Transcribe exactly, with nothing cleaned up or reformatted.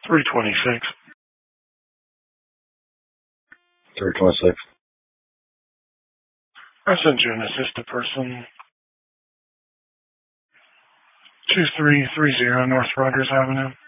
three twenty-six. three twenty-six. I sent you an assisted person. two three three zero North Rogers Avenue.